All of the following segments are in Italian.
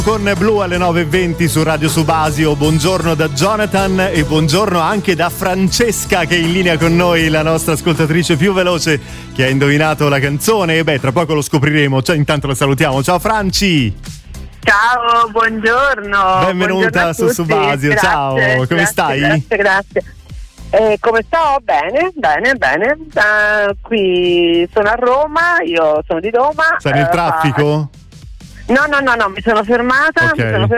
Con Blue alle 9:20 su Radio Subasio. Buongiorno da Jonathan e buongiorno anche da Francesca, che è in linea con noi, la nostra ascoltatrice più veloce che ha indovinato la canzone. E tra poco lo scopriremo. Intanto la salutiamo. Ciao Franci! Ciao, buongiorno. Benvenuta su Subasio. Grazie, ciao, come stai? Grazie. Come sto? Bene. Qui sono a Roma, io sono di Roma. Sei nel traffico? No, mi sono fermata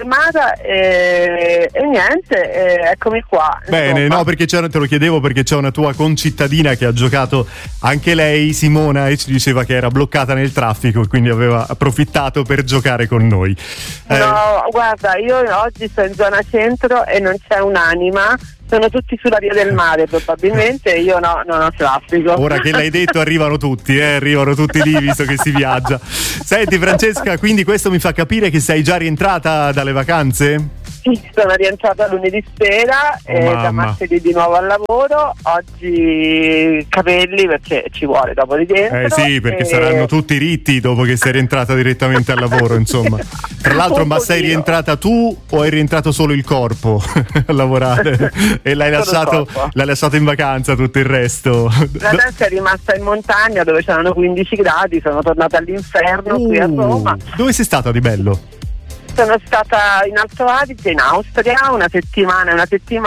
e niente, eccomi qua. Bene, insomma. no, perché te lo chiedevo perché c'è una tua concittadina che ha giocato anche lei, Simona, e ci diceva che era bloccata nel traffico e quindi aveva approfittato per giocare con noi. No, guarda, io oggi sto in zona centro e non c'è un'anima. Sono tutti sulla via del mare probabilmente, io no, non ho traffico. Ora che l'hai detto arrivano tutti lì visto che si viaggia. Senti Francesca, quindi questo mi fa capire che sei già rientrata dalle vacanze? Sì, sono rientrata lunedì sera e da martedì di nuovo al lavoro. Oggi capelli perché ci vuole dopo di dentro. Sì, perché saranno tutti ritti dopo che sei rientrata direttamente al lavoro, insomma. Tra l'altro, ma sei rientrata tu o hai rientrato solo il corpo a lavorare? E l'hai lasciato in vacanza tutto il resto? Adesso è rimasta in montagna dove c'erano 15 gradi, sono tornata all'inferno qui a Roma. Dove sei stata di bello? Sono stata in Alto Adige, in Austria, una settimana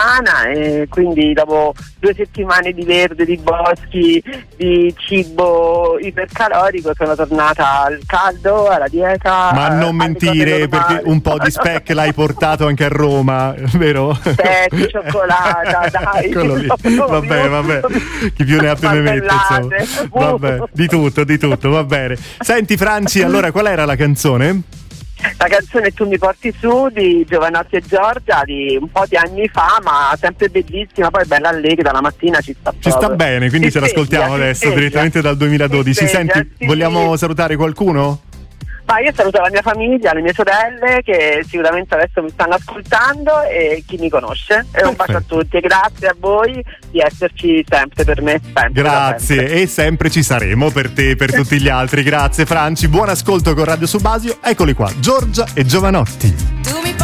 e quindi dopo 2 settimane di verde, di boschi, di cibo ipercalorico sono tornata al caldo, alla dieta. Ma non mentire, perché un po' di speck l'hai portato anche a Roma, vero? Speck, cioccolata, dai. Eccolo lì. Vabbè, chi più ne ha più ne mette, insomma. Vabbè, di tutto, va bene. Senti Franci, allora qual era la canzone? La canzone Tu mi porti su di Giovanotti e Giorgia di un po' di anni fa, ma sempre bellissima, poi bella allegra, la mattina ci sta proprio. Ci sta bene, quindi ce l'ascoltiamo adesso direttamente dal 2012. Senti, vogliamo salutare qualcuno? Ma io saluto la mia famiglia, le mie sorelle che sicuramente adesso mi stanno ascoltando e chi mi conosce. E un bacio a tutti e grazie a voi di esserci sempre per me. Grazie, e sempre ci saremo per te e per tutti gli altri. Grazie Franci, buon ascolto con Radio Subasio. Eccoli qua, Giorgia e Giovanotti. Tu mi